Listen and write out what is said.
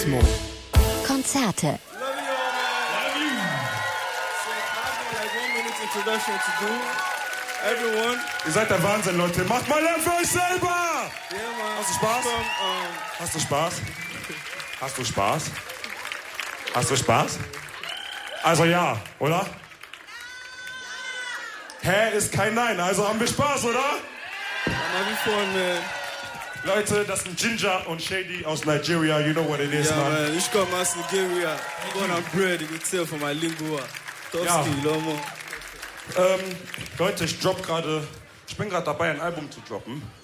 Kosmo. Konzerte. Everyone. Ihr seid der Wahnsinn, Leute. Macht mal Lärm für euch selber! Yeah, man. Hast du Spaß? Hast du Spaß? Hast du Spaß? Hast du Spaß? Also ja, oder? Hä ist kein Nein, also haben wir Spaß, oder? I'm having fun, man. Leute, das sind Ginger und Shady aus Nigeria. You know what it is, Yeah, man. man. Ich komme aus Nigeria. Born and bred, you could tell from my lingua. Ja. Toski, Lomo. Leute, ich bin gerade dabei, ein Album zu droppen.